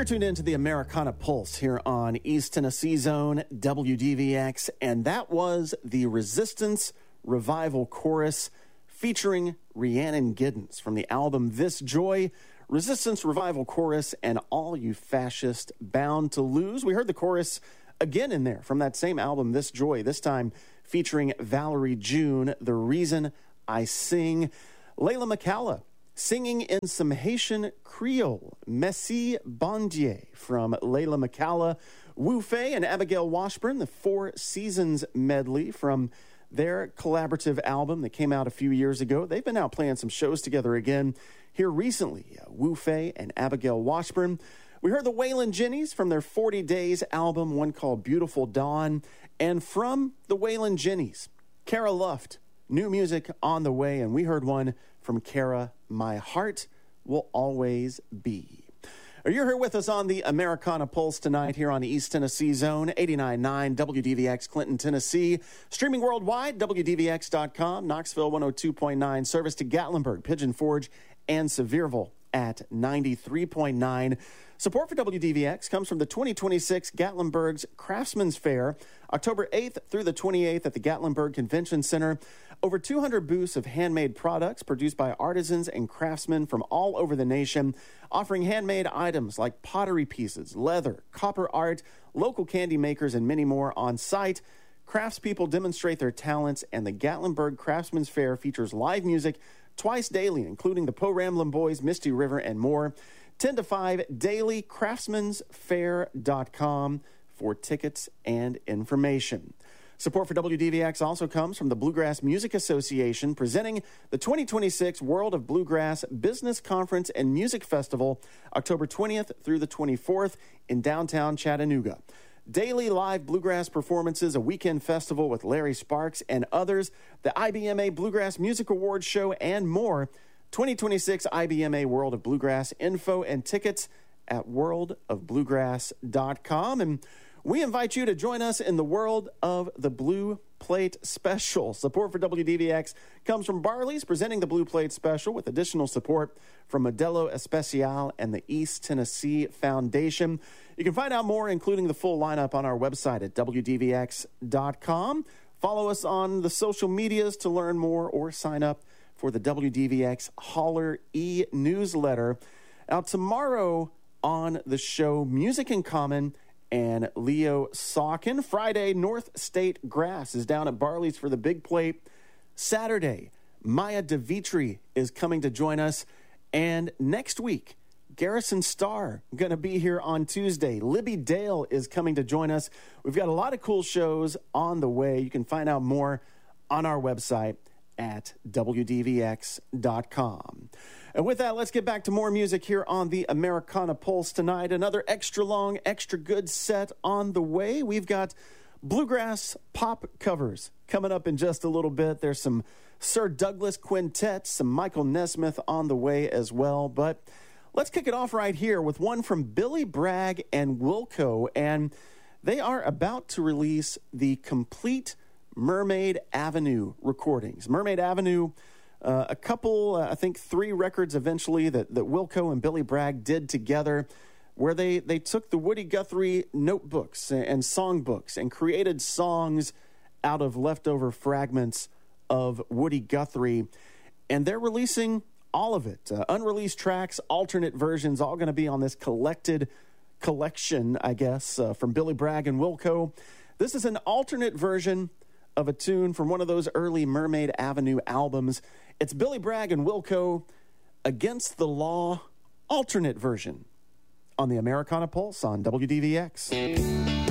tuned in to the Americana Pulse here on East Tennessee Zone, WDVX, and that was the Resistance Revival Chorus featuring Rhiannon Giddens from the album This Joy, Resistance Revival Chorus, and All You Fascist Bound to Lose. We heard the chorus again in there from that same album, This Joy, this time featuring Valerie June, The Reason I Sing. Layla McCalla singing in some Haitian Creole, Merci Bon Dieu from Layla McCalla. Wu Fei and Abigail Washburn, the Four Seasons medley from their collaborative album that came out a few years ago. They've been out playing some shows together again here recently. Wu Fei and Abigail Washburn. We heard the Waylon Jennings from their 40 Days album, one called Beautiful Dawn. And from the Waylon Jennings, Cara Luft, new music on the way. And we heard one from Cara, My Heart Will Always Be. You're here with us on the Americana Pulse tonight here on the East Tennessee Zone, 89.9 WDVX Clinton, Tennessee. Streaming worldwide, WDVX.com, Knoxville 102.9, service to Gatlinburg, Pigeon Forge, and Sevierville at 93.9. Support for WDVX comes from the 2026 Gatlinburg's Craftsman's Fair, October 8th through the 28th at the Gatlinburg Convention Center. Over 200 booths of handmade products produced by artisans and craftsmen from all over the nation, offering handmade items like pottery pieces, leather, copper art, local candy makers, and many more on site. Craftspeople demonstrate their talents, and the Gatlinburg Craftsman's Fair features live music twice daily, including the Poe Ramblin' Boys, Misty River, and more. 10 to 5 daily, craftsmansfair.com for tickets and information. Support for WDVX also comes from the Bluegrass Music Association, presenting the 2026 World of Bluegrass Business Conference and Music Festival, October 20th through the 24th in downtown Chattanooga. Daily live bluegrass performances, a weekend festival with Larry Sparks and others, the IBMA Bluegrass Music Awards show, and more. 2026 IBMA World of Bluegrass info and tickets at worldofbluegrass.com. And we invite you to join us in the World of the Blue Plate Special. Support for WDVX comes from Barley's, presenting the Blue Plate Special with additional support from Modelo Especial and the East Tennessee Foundation. You can find out more, including the full lineup, on our website at WDVX.com. Follow us on the social medias to learn more or sign up for the WDVX Holler e-newsletter. Now, tomorrow on the show, Music in Common and Leo Saukin. Friday, North State Grass is down at Barley's for the Big Plate. Saturday, Maya DeVitri is coming to join us. And next week, Garrison Starr going to be here on Tuesday. Libby Dale is coming to join us. We've got a lot of cool shows on the way. You can find out more on our website at WDVX.com. And with that, let's get back to more music here on the Americana Pulse tonight. Another extra long, extra good set on the way. We've got bluegrass pop covers coming up in just a little bit. There's some Sir Douglas Quintet, some Michael Nesmith on the way as well. But let's kick it off right here with one from Billy Bragg and Wilco. And they are about to release the complete Mermaid Avenue recordings. Mermaid Avenue, a couple, I think 3 records eventually that Wilco and Billy Bragg did together, where they took the Woody Guthrie notebooks and songbooks and created songs out of leftover fragments of Woody Guthrie. And they're releasing all of it. Unreleased tracks, alternate versions, all going to be on this collection, I guess, from Billy Bragg and Wilco. This is an alternate version of a tune from one of those early Mermaid Avenue albums. It's Billy Bragg and Wilco, Against the Law, alternate version on the Americana Pulse on WDVX.